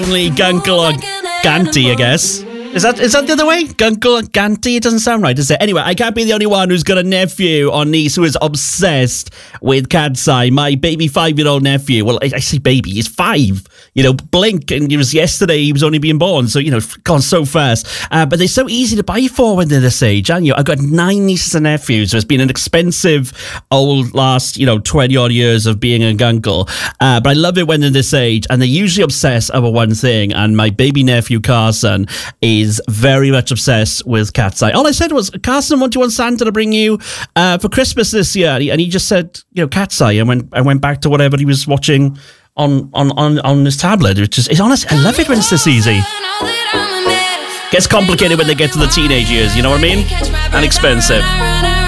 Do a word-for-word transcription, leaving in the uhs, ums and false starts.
Only Gunkle or Ganty, I guess. Is that is that the other way? Gunkle and Ganty? It doesn't sound right, does it? Anyway, I can't be the only one who's got a nephew or niece who is obsessed with Cat's Eye. My baby five-year-old nephew, well, I, I say baby, he's five. You know, blink, and it was yesterday he was only being born, so, you know, gone so fast. Uh, but they're so easy to buy for when they're this age, aren't you? I've got nine nieces and nephews, so it's been an expensive old last, you know, twenty-odd years of being a gunkle. Uh, but I love it when they're this age, and they usually obsess over one thing, and my baby nephew, Carson, is is very much obsessed with Cat's Eye. All I said was, Carson, what do you want Santa to bring you uh, for Christmas this year? And he, and he just said, you know, Cat's Eye. And went, I went back to whatever he was watching on on, on, on his tablet. It's just, it's honest, I love it when it's this easy. Gets complicated when they get to the teenage years, you know what I mean? And expensive.